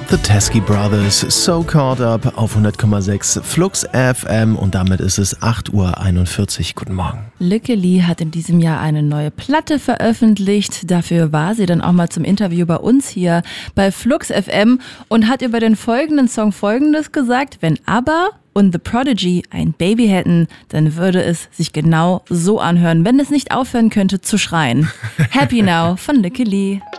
The Teskey Brothers, So Caught Up auf 100,6 Flux FM und damit ist es 8:41 Uhr. Guten Morgen. Lykke Li hat in diesem Jahr eine neue Platte veröffentlicht. Dafür war sie dann auch mal zum Interview bei uns hier bei Flux FM und hat über den folgenden Song Folgendes gesagt: Wenn ABBA und The Prodigy ein Baby hätten, dann würde es sich genau so anhören, wenn es nicht aufhören könnte zu schreien. Happy Now von Lykke Li.